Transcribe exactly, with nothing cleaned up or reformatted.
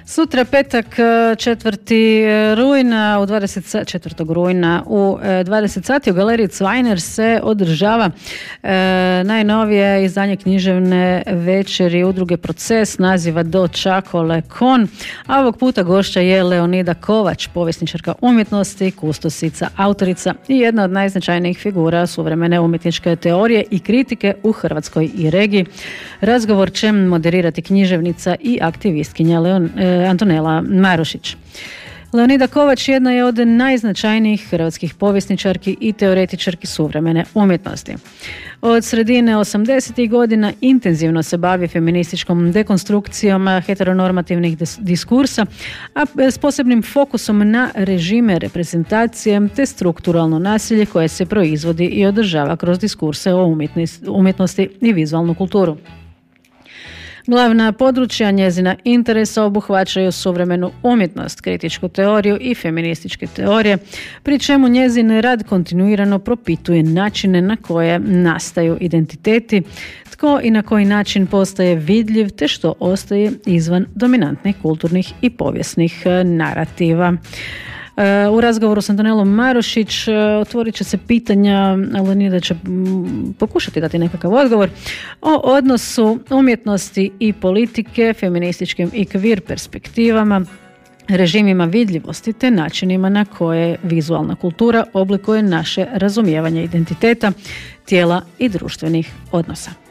Sutra petak četvrti rujna u dvadeset četvrtog rujna u dvadeset sati u galeriji Cvajner se održava e, najnovije izdanje književne večeri udruge Proces naziva Do Čakole Kon, a ovog puta gošća je Leonida Kovač, povjesničarka umjetnosti, kustosica, autorica i jedna od najznačajnijih figura suvremene umjetničke teorije i kritike u Hrvatskoj i regiji. Razgovor će moderirati književnica i aktivistkinja Leon, e, Antonela Marušić. Leonida Kovač jedna je od najznačajnijih hrvatskih povjesničarki i teoretičarki suvremene umjetnosti. Od sredine osamdesetih godina intenzivno se bavi feminističkom dekonstrukcijom heteronormativnih diskursa, a s posebnim fokusom na režime reprezentacije te strukturalno nasilje koje se proizvodi i održava kroz diskurse o umjetnosti i vizualnu kulturu. Glavna područja njezina interesa obuhvaćaju suvremenu umjetnost, kritičku teoriju i feminističke teorije, pri čemu njezin rad kontinuirano propituje načine na koje nastaju identiteti, tko i na koji način postaje vidljiv te što ostaje izvan dominantnih kulturnih i povijesnih narativa. U razgovoru s Antonelom Marušić otvorit će se pitanja, Leonida će pokušati dati nekakav odgovor o odnosu umjetnosti i politike, feminističkim i kvir perspektivama, režimima vidljivosti te načinima na koje vizualna kultura oblikuje naše razumijevanje identiteta, tijela i društvenih odnosa.